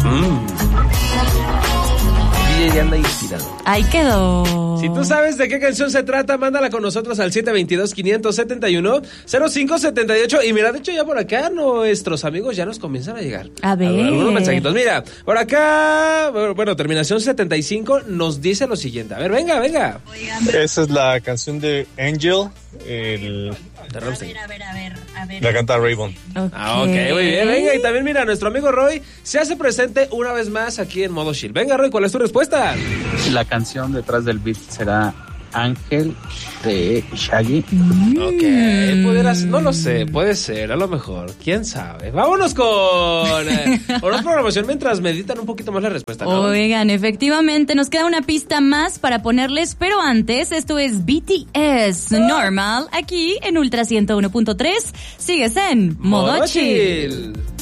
DJ anda inspirado. Ahí quedó. Si tú sabes de qué canción se trata, mándala con nosotros al 722-571-0578. Y mira, de hecho ya por acá nuestros amigos ya nos comienzan a llegar. A ver. Algunos mensajitos. Mira, por acá, bueno, terminación 75 nos dice lo siguiente. A ver, venga. Esa es la canción de Angel, de Rammstein. A ver. La canta Raven. Ok, muy bien, venga. Y también mira, nuestro amigo Roy se hace presente una vez más aquí en Modo Chill. Venga, Roy, ¿cuál es tu respuesta? La canción detrás del beat será Ángel de Shaggy. Ok, no lo sé, puede ser, a lo mejor, quién sabe. Vámonos con otra programación mientras meditan un poquito más la respuesta, ¿no? Oigan, efectivamente, nos queda una pista más para ponerles, pero antes, esto es BTS Normal, aquí en Ultra 101.3. Sigues en Modo Chill.